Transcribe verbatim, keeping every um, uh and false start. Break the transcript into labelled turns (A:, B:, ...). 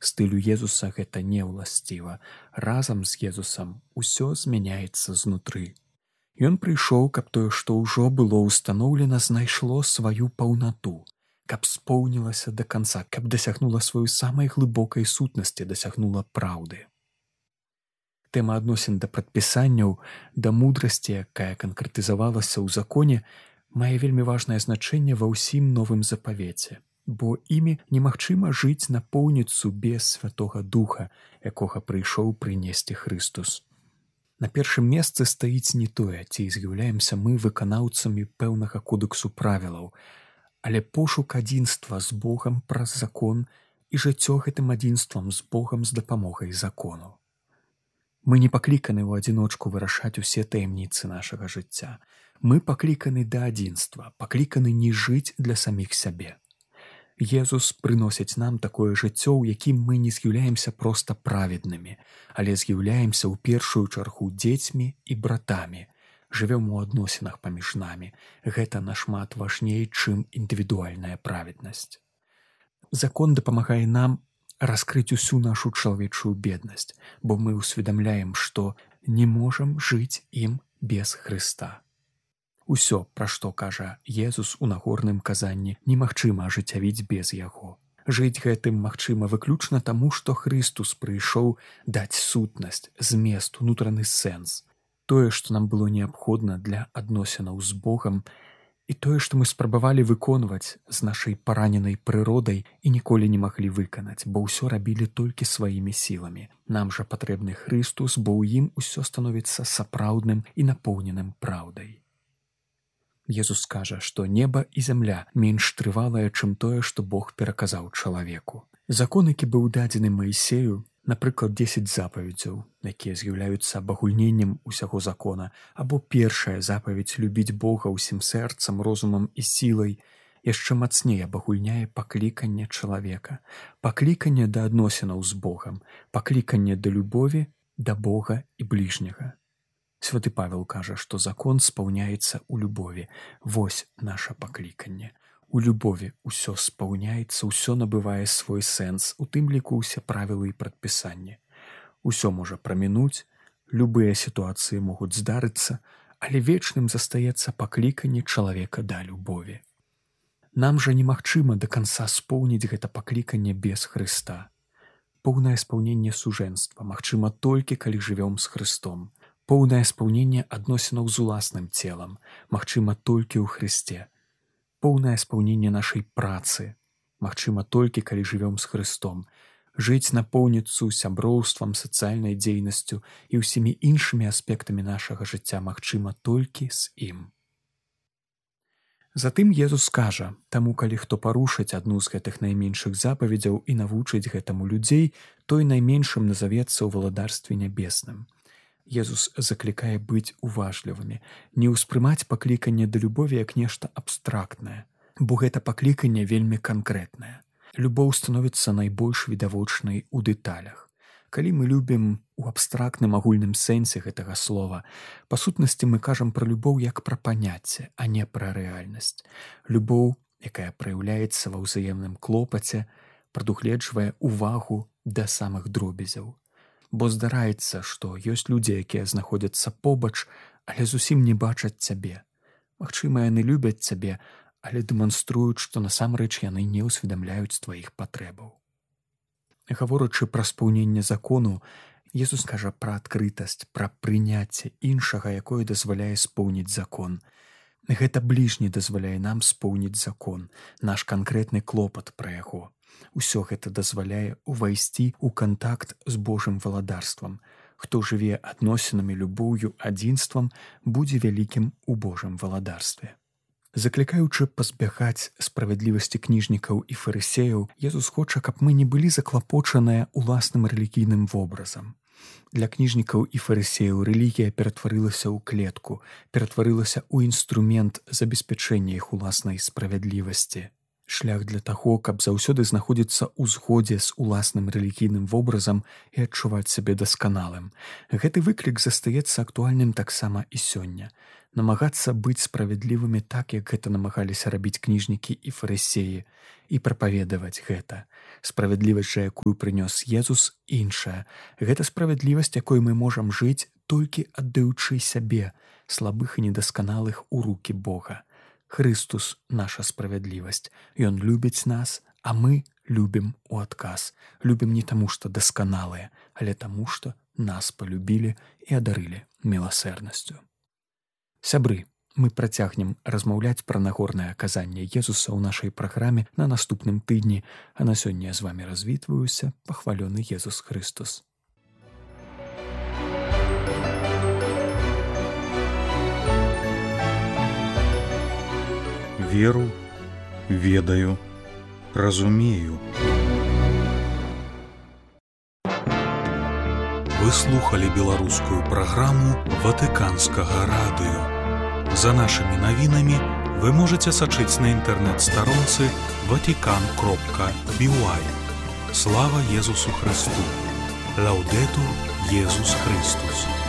A: Стылю Езуса гэта не ўласціва. Разам з Езусам усё змяняецца знутры. Ён прыйшоў, каб тое, што ўжо было ўстаноўлена, знайшло сваю паўнату, каб споўнілася да канца, каб дасягнула сваёй самай глыбокай сутнасці, дасягнула праўды. Тэма адносін да прадпісанняў, да мудрасці, якая канкрэтызавалася ў законе, мае вельмі важнае значэнне ва ўсім новым запавеце, бо імі немагчыма жыць напоўніцу без Святога Духа, якога прыйшоў прынесці Хрыстус. На першым месцы стаіць не тое, ці з'яўляемся мы выканаўцамі пэўнага кодэксу правілаў, але пошук адзінства з Богам праз закон і жыццё гэтым адзінствам з Богам з дапамогай закону. Мы не пакліканы ў адзіночку вырашаць усе таямніцы нашага жыцця. Мы пакліканы да адзінства, пакліканы не жыць для саміх сябе. Езус прыносіць нам такое жыццё, у якім мы не з'яўляемся проста праведнымі, але з'яўляемся ў першую чаргу дзецьмі і братамі, жывём у адносінах паміж намі. Гэта нашмат важней, чым індывідуальная праведнасць. Закон дапамагае нам раскрыць усю нашу чалавечую беднасць, бо мы ўсведамляем, што не можам жыць ім без Хрыста. Усё, пра што кажа Езус у нагорным казанні, немагчыма ажыццявіць без яго. Жыць гэтым магчыма выключна таму, што Хрыстус прыйшоў даць сутнасць, змест, унутраны сэнс. Тое, што нам было неабходна для адносінаў з Богам, і тое, што мы спрабавалі выконваць з нашай параненай прыродай і ніколі не маглі выканаць, бо ўсё рабілі толькі сваімі сіламі. Нам жа патрэбны Хрыстус, бо ў ім усё становіцца сапраўдным і напоўненым праўдай. Езус кажа, што неба і зямля менш трывалая, чым тое, што Бог пераказаў чалавеку. Закон, які быў дадзены Маісею, напрыклад, дзесяць запаведзяў, якія з'яўляюцца абагульненнем усяго закона, або першая запаведь любіць Бога ўсім сэрцам, розумам і сілай, яшчэ мацней абагульняе пакліканне чалавека, пакліканне да адносінаў з Богам, пакліканне да любові, да Бога і бліжняга. Святы Павел кажа, што закон спаўняецца ў любові. Вось наша пакліканне. У любові ўсё спаўняецца, ўсё набывае свой сэнс, у тым ліку ўсе правілы і прадпісанні. Усё можа прамінуць, любыя сітуацыі могуць здарыцца, але вечным застаецца пакліканне чалавека да любові. Нам жа немагчыма да канца споўніць гэта пакліканне без Хрыста. Поўнае спаўненне сужэнства магчыма толькі, калі жывём з Хрыстом. Поўнае спаўненне адносінаў з уласным целам магчыма толькі ў Хрысце. Поўнае спаўненне нашай працы магчыма толькі, калі жывём з Хрыстом. Жыць напоўніцу сяброўствам, сацыяльнай дзейнасцю і ўсімі іншымі аспектамі нашага жыцця магчыма толькі з ім. Затым Езус кажа, таму калі хто парушыць адну з гэтых найменшых запаведзяў і навучыць гэтаму людзей, той найменшым назавецца ў валадарстве нябесным. Езус заклікае быць уважлівымі, не ўспрымаць пакліканне да любові як нешта абстрактнае, бо гэта пакліканне вельмі канкрэтнае. Любоў становіцца найбольш відавочнай у дэталях. Калі мы любім у абстрактным агульным сэнсе гэтага слова, па сутнасці мы кажам пра любоў як пра паняцце, а не пра рэальнасць. Любоў, якая праяўляецца ва ўзаемным клопаце, прадугледжвае увагу да самых дробязяў. Бо здараецца, што ёсць людзі, якія знаходзяцца побач, але зусім не бачаць цябе. Магчыма, яны любяць цябе, але дэманструюць, што насамрэч яны не ўсведамляюць тваіх патрэбаў. Гаворачы пра спаўненне закону, Езус кажа пра адкрытасць, пра прыняцце іншага, якое дазваляе споўніць закон. Гэта бліжні дазваляе нам споўніць закон, наш канкрэтны клопат пра яго. Усё гэта дазваляе ўвайсці ў кантакт з Божым валадарствам. Хто жыве адносінамі, любоўю, адзінствам, будзе вялікім у Божым валадарстве. Заклікаючы пазбягаць справядлівасці кніжнікаў і фарысеяў, Езус хоча, каб мы не былі заклапочаныя уласным рэлігійным вобразам. Для кніжнікаў і фарысеяў рэлігія ператварылася ў клетку, ператварылася ў інструмент забеспячэння іх уласнай справядлівасці. Шлях для таго, каб заўсёды знаходзіцца ў згодзе з уласным рэлігійным вобразам і адчуваць сябе дасканалым. Гэты выклік застаецца актуальным таксама і сёння. Намагацца быць справядлівымі так, як гэта намагаліся рабіць кніжнікі і фарысеі, і прапаведаваць гэта. Справядлівасць жа, якую прынёс Езус, іншая. Гэта справядлівасць, якой мы можам жыць, толькі аддаючы сябе, слабых і недасканалых, у рукі Бога. Хрыстус – наша справядлівасць. Ён любіць нас, а мы любім у адказ. Любім не таму, што дасканалыя, але таму, што нас палюбілі і адарылі міласэрнасцю. Сябры, мы працягнем размаўляць пра нагорнае аказанне Езуса ў нашай праграме на наступным тыдні, а на сёння я з вамі развітваюся, пахвалёны Езус Хрыстус.
B: Веру, ведаю, разумею. Вы слухали беларускую праграму Ватыканскага радыё. За нашымі навінамі вы можаце сачыць на інтэрнэт-старонцы ватикан кропка би уай. Слава Езусу Христу! Лаўдэтур Езус Христус!